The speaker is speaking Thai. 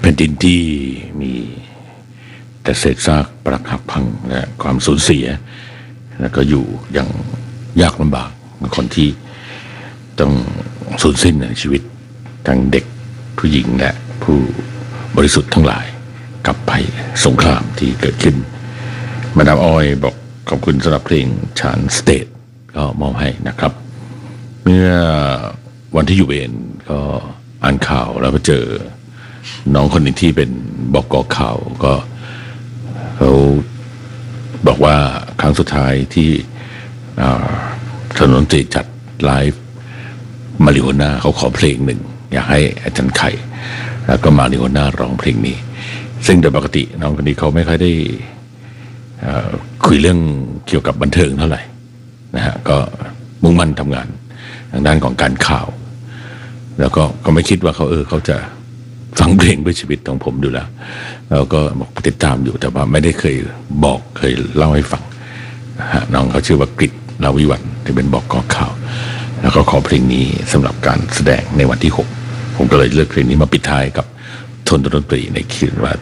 แผ่นดินที่มีแต่เศษซากปรักหักพังและความสูญเสียแล้วก็อยู่อย่างยากลำบากคนที่ต้องสูญสิ้นในชีวิตทั้งเด็กผู้หญิงและผู้บริสุทธิ์ทั้งหลายกับภัยสงครามที่เกิดขึ้นมาดามออยบอกขอบคุณสำหรับเพลงชานสเตทก็มอบให้นะครับเมื่อวันที่อยู่เวรก็อ่านข่าวแล้วก็เจอน้องคนหนึ่งที่เป็นบก.ข่าวก็เขาบอกว่าครั้งสุดท้ายที่ถนนตรีจัดไลฟ์มาริโอน่าเขาขอเพลงหนึ่งอยากให้อาจารย์ไข่แล้วก็มาริโอน่าร้องเพลงนี้ซึ่งโดยปกติน้องคนนี้เขาไม่ค่อยได้คุยเรื่องเกี่ยวกับบันเทิงเท่าไหร่นะฮะก็มุ่งมั่นทำงานทางด้านของการข่าวแล้วก็ไม่คิดว่าเขาจะฟังเพลงเพื่อชีวิตของผมดูแล้วเราก็บอกติดตามอยู่แต่ว่าไม่ได้เคยบอกเคยเล่าให้ฟังน้องเขาชื่อว่ากฤษลาวิวัฒน์ที่เป็นบก.ข่าวแล้วก็ขอเพลงนี้สำหรับการแสดงในวันที่6ผมก็เลยเลือกเพลงนี้มาปิดท้ายกับโทนดนตรีในคืนวันอาทิตย์